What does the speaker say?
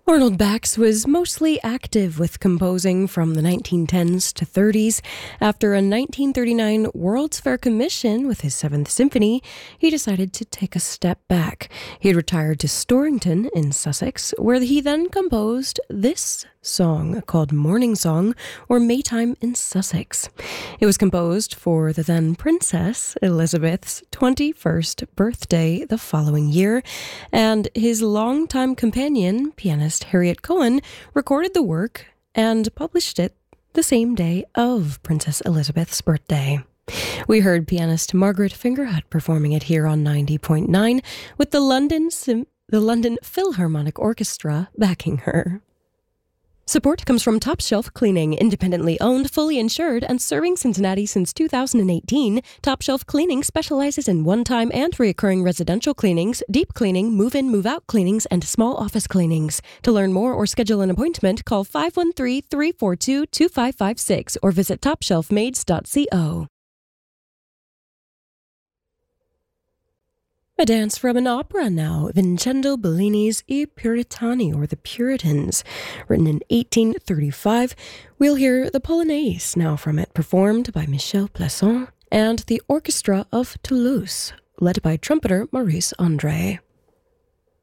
Arnold Bax was mostly active with composing from the 1910s to 30s. After a 1939 World's Fair commission with his Seventh Symphony, he decided to take a step back. He had retired to Storrington in Sussex, where he then composed this song called Morning Song, or Maytime in Sussex. It was composed for the then Princess Elizabeth's 21st birthday the following year, and his longtime companion, pianist Harriet Cohen, recorded the work and published it the same day of Princess Elizabeth's birthday. We heard pianist Margaret Fingerhut performing it here on 90.9 with the London Philharmonic Orchestra backing her. Support comes from Top Shelf Cleaning, independently owned, fully insured, and serving Cincinnati since 2018. Top Shelf Cleaning specializes in one-time and recurring residential cleanings, deep cleaning, move-in, move-out cleanings, and small office cleanings. To learn more or schedule an appointment, call 513-342-2556 or visit topshelfmaids.co. A dance from an opera now, Vincenzo Bellini's I Puritani, or The Puritans. Written in 1835, we'll hear the Polonaise now from it, performed by Michel Plasson and the Orchestra of Toulouse, led by trumpeter Maurice André.